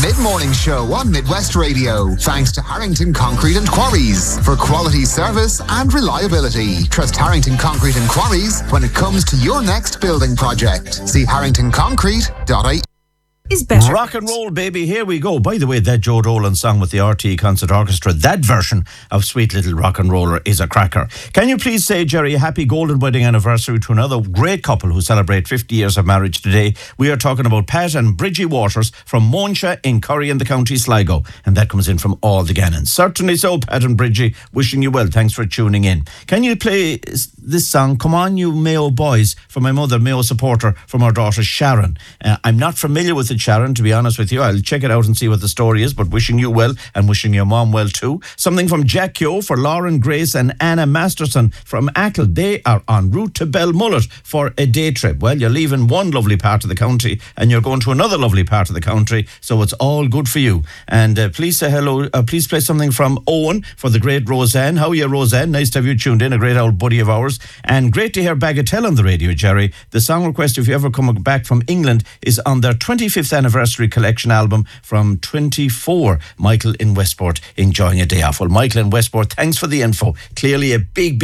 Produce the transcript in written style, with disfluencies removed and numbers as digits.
mid-morning show on Midwest Radio. Thanks to Harrington Concrete and Quarries for quality service and reliability. Trust Harrington Concrete and Quarries when it comes to your next building project. See harringtonconcrete.ie. Is better. Rock and roll, baby, here we go. By the way, that Joe Dolan song with the RTE Concert Orchestra, that version of Sweet Little Rock and Roller is a cracker. Can you please say, Jerry, a happy golden wedding anniversary to another great couple who celebrate 50 years of marriage today. We are talking about Pat and Bridgie Waters from Monsha in Curry in the County Sligo. And that comes in from all the Gannons. Certainly so, Pat and Bridgie, wishing you well. Thanks for tuning in. Can you play this song, Come On You Mayo Boys, for my mother, Mayo supporter, from our daughter Sharon? I'm not familiar with it, Sharon, to be honest with you. I'll check it out and see what the story is, but wishing you well and wishing your mom well too. Something from Jack Yo for Lauren Grace and Anna Masterson from Ackle. They are en route to Belmullet for a day trip. Well, you're leaving one lovely part of the county and you're going to another lovely part of the country, so it's all good for you. And please say hello. Please play something from Owen for the great Roseanne. How are you, Roseanne? Nice to have you tuned in, a great old buddy of ours. And great to hear Bagatelle on the radio, Jerry. The song request, if you ever come back from England, is on their 25th anniversary collection album from 24. Michael in Westport enjoying a day off. Well, Michael in Westport, thanks for the info. Clearly a big